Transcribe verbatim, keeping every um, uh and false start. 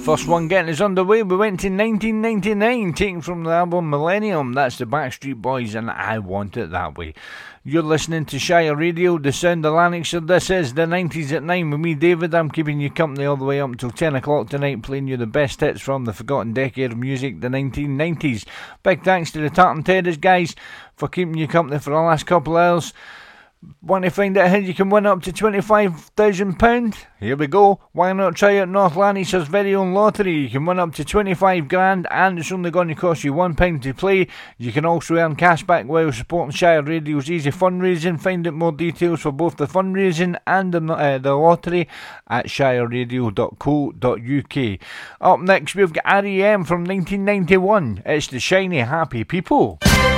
First one getting us underway, we went to nineteen ninety-nine, taken from the album Millennium. That's the Backstreet Boys and I Want It That Way. You're listening to Shire Radio, the sound of Lanarkshire. This is the nineties at nine with me, David. I'm keeping you company all the way up until ten o'clock tonight, playing you the best hits from the forgotten decade of music, the nineteen nineties. Big thanks to the Tartan Terrors guys for keeping you company for the last couple of hours. Want to find out how you can win up to twenty-five thousand pounds? Here we go. Why not try out North Lanarkshire's very own lottery? You can win up to twenty-five grand and it's only going to cost you one pound to play. You can also earn cash back while supporting Shire Radio's easy fundraising. Find out more details for both the fundraising and the, uh, the lottery at shire radio dot co dot uk. Up next we've got R E M from nineteen ninety-one. It's the Shiny Happy People.